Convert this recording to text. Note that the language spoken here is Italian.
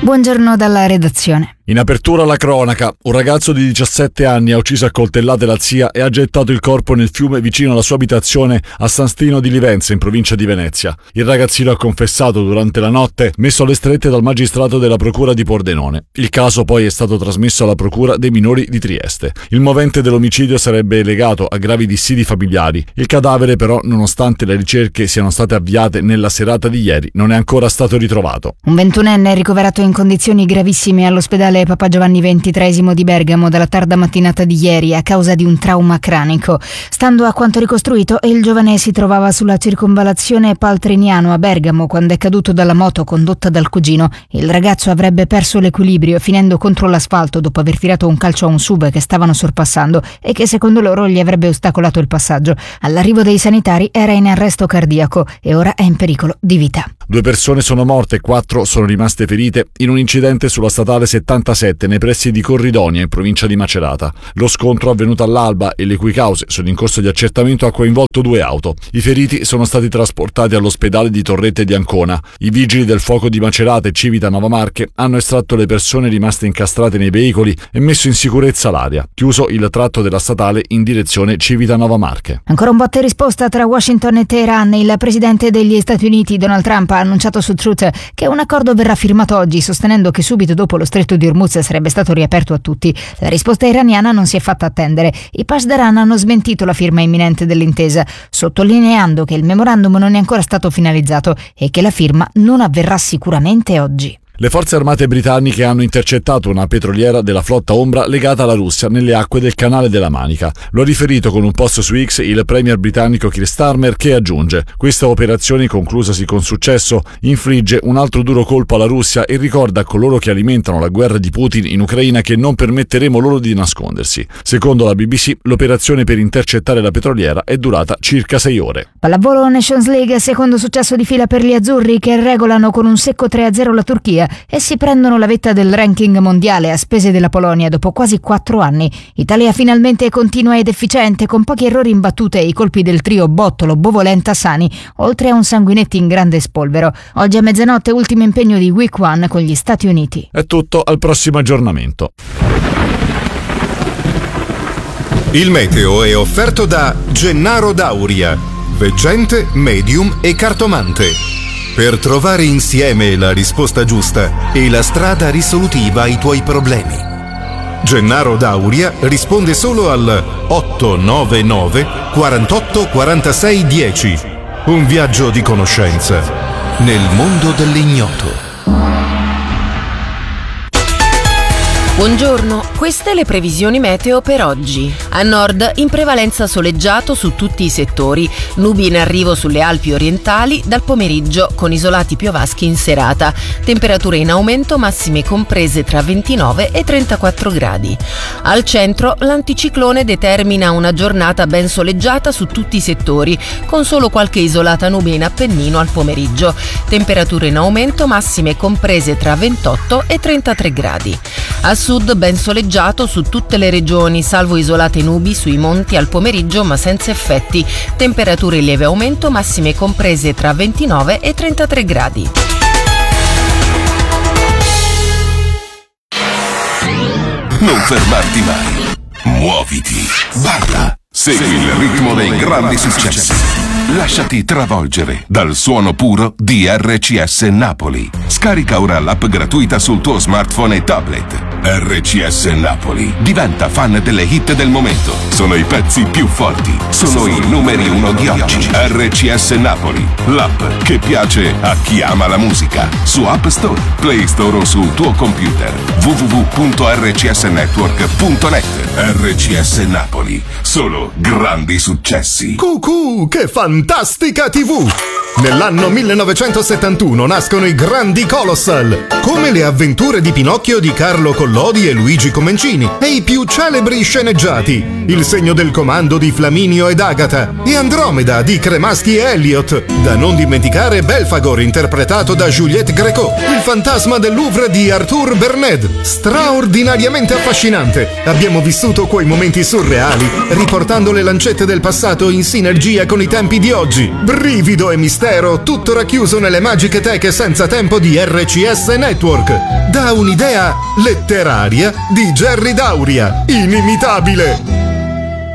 Buongiorno dalla redazione. In apertura la cronaca, un ragazzo di 17 anni ha ucciso a coltellate la zia e ha gettato il corpo nel fiume vicino alla sua abitazione a San Stino di Livenza in provincia di Venezia. Il ragazzino ha confessato durante la notte, messo alle strette dal magistrato della procura di Pordenone. Il caso poi è stato trasmesso alla procura dei minori di Trieste. Il movente dell'omicidio sarebbe legato a gravi dissidi familiari. Il cadavere però, nonostante le ricerche siano state avviate nella serata di ieri, non è ancora stato ritrovato. Un 21enne è ricoverato in condizioni gravissime all'ospedale Papa Giovanni XXIII di Bergamo dalla tarda mattinata di ieri a causa di un trauma cranico. Stando a quanto ricostruito, il giovane si trovava sulla circonvallazione Paltriniano a Bergamo quando è caduto dalla moto condotta dal cugino. Il ragazzo avrebbe perso l'equilibrio finendo contro l'asfalto dopo aver tirato un calcio a un sub che stavano sorpassando e che secondo loro gli avrebbe ostacolato il passaggio. All'arrivo dei sanitari era in arresto cardiaco e ora è in pericolo di vita. 2 persone sono morte e 4 sono rimaste ferite in un incidente sulla statale 77 nei pressi di Corridonia in provincia di Macerata. Lo scontro avvenuto all'alba e le cui cause sono in corso di accertamento ha coinvolto 2 auto. I feriti sono stati trasportati all'ospedale di Torrette di Ancona. I vigili del fuoco di Macerata e Civita-Nova Marche hanno estratto le persone rimaste incastrate nei veicoli e messo in sicurezza l'area. Chiuso il tratto della statale in direzione Civita-Nova Marche. Ancora un botta e risposta tra Washington e Teheran. Il presidente degli Stati Uniti, Donald Trump, ha annunciato su Truth che un accordo verrà firmato oggi, sostenendo che subito dopo lo stretto di Hormuz sarebbe stato riaperto a tutti. La risposta iraniana non si è fatta attendere. I Pasdaran hanno smentito la firma imminente dell'intesa, sottolineando che il memorandum non è ancora stato finalizzato e che la firma non avverrà sicuramente oggi. Le forze armate britanniche hanno intercettato una petroliera della flotta ombra legata alla Russia nelle acque del Canale della Manica. Lo ha riferito con un post su X il premier britannico Keir Starmer, che aggiunge: questa operazione, conclusasi con successo, infligge un altro duro colpo alla Russia e ricorda a coloro che alimentano la guerra di Putin in Ucraina che non permetteremo loro di nascondersi. Secondo la BBC, l'operazione per intercettare la petroliera è durata circa 6 ore. Pallavolo Nations League, secondo successo di fila per gli azzurri che regolano con un secco 3-0 la Turchia e si prendono la vetta del ranking mondiale a spese della Polonia dopo quasi 4 anni. Italia finalmente continua ed efficiente, con pochi errori in battute e i colpi del trio Bottolo, Bovolenta, Sani, oltre a un Sanguinetti in grande spolvero. Oggi a mezzanotte ultimo impegno di Week 1 con gli Stati Uniti. È tutto, al prossimo aggiornamento. Il meteo è offerto da Gennaro Dauria, veggente, medium e cartomante. Per trovare insieme la risposta giusta e la strada risolutiva ai tuoi problemi. Gennaro Dauria risponde solo al 899 48 46 10. Un viaggio di conoscenza nel mondo dell'ignoto. Buongiorno, queste le previsioni meteo per oggi. A nord in prevalenza soleggiato su tutti i settori, nubi in arrivo sulle Alpi orientali dal pomeriggio con isolati piovaschi in serata, temperature in aumento massime comprese tra 29 e 34 gradi. Al centro l'anticiclone determina una giornata ben soleggiata su tutti i settori, con solo qualche isolata nube in Appennino al pomeriggio, temperature in aumento massime comprese tra 28 e 33 gradi. A sud ben soleggiato su tutte le regioni, salvo isolate nubi sui monti al pomeriggio ma senza effetti. Temperature in lieve aumento, massime comprese tra 29 e 33 gradi. Non fermarti mai. Muoviti. Balla. Segui il ritmo dei grandi successi. Lasciati travolgere dal suono puro di RCS Napoli. Scarica ora l'app gratuita sul tuo smartphone e tablet. RCS Napoli. Diventa fan delle hit del momento. Sono i pezzi più forti. Sono i numeri 1 di oggi. RCS Napoli. L'app che piace a chi ama la musica. Su App Store, Play Store o sul tuo computer. www.rcsnetwork.net. RCS Napoli. Solo grandi successi. Cucù, che fantastica TV! Nell'anno 1971 nascono i grandi Colossal, come le avventure di Pinocchio di Carlo Collodi e Luigi Comencini, e i più celebri sceneggiati, Il segno del comando di Flaminio ed Agata, e Andromeda di Cremaschi e Elliot. Da non dimenticare Belfagor, interpretato da Juliette Gréco, Il fantasma del Louvre di Arthur Berned, straordinariamente affascinante. Abbiamo vissuto quei momenti surreali, riportando le lancette del passato in sinergia con i tempi di oggi. Brivido e mistero, tutto racchiuso nelle magiche teche senza tempo di RCS Network. dà un'idea letteraria di Jerry Dauria, inimitabile.